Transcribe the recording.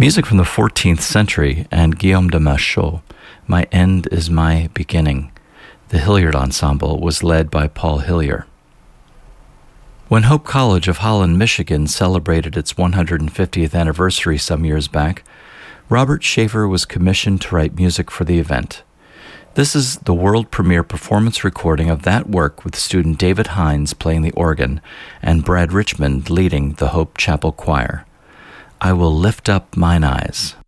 Music from the 14th century and Guillaume de Machaut, My End is My Beginning. The Hilliard Ensemble was led by Paul Hillier. When Hope College of Holland, Michigan celebrated its 150th anniversary some years back, Robert Schaefer was commissioned to write music for the event. This is the world premiere performance recording of that work with student David Hines playing the organ and Brad Richmond leading the Hope Chapel Choir. I Will Lift Up Mine Eyes.